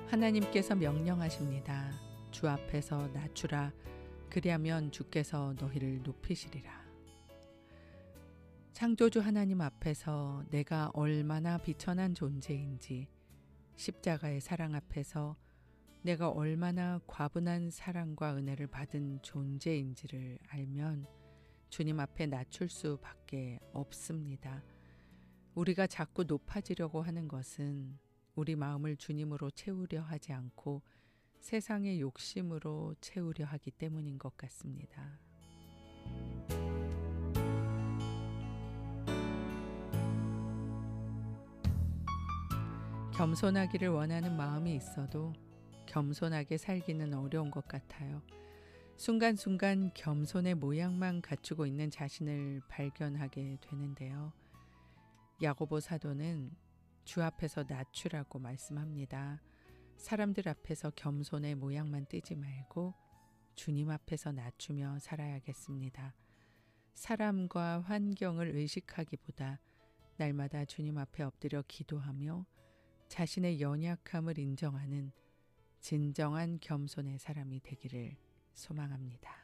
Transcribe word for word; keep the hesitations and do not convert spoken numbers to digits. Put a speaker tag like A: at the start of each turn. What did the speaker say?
A: 하나님께서 명령하십니다. 주 앞에서 낮추라. 그리하면 주께서 너희를 높이시리라. 창조주 하나님 앞에서 내가 얼마나 비천한 존재인지, 십자가의 사랑 앞에서 내가 얼마나 과분한 사랑과 은혜를 받은 존재인지를 알면 주님 앞에 낮출 수밖에 없습니다. 우리가 자꾸 높아지려고 하는 것은 우리 마음을 주님으로 채우려 하지 않고 세상의 욕심으로 채우려 하기 때문인 것 같습니다. 겸손하기를 원하는 마음이 있어도 겸손하게 살기는 어려운 것 같아요. 순간순간 겸손의 모양만 갖추고 있는 자신을 발견하게 되는데요. 야고보 사도는 주 앞에서 낮추라고 말씀합니다. 사람들 앞에서 겸손의 모양만 띠지 말고 주님 앞에서 낮추며 살아야겠습니다. 사람과 환경을 의식하기보다 날마다 주님 앞에 엎드려 기도하며 자신의 연약함을 인정하는 진정한 겸손의 사람이 되기를 소망합니다.